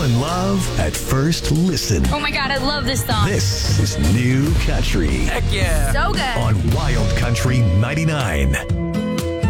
in love at first listen. Oh my God, I love this song. This is New Country Heck yeah. So good. on Wild Country 99.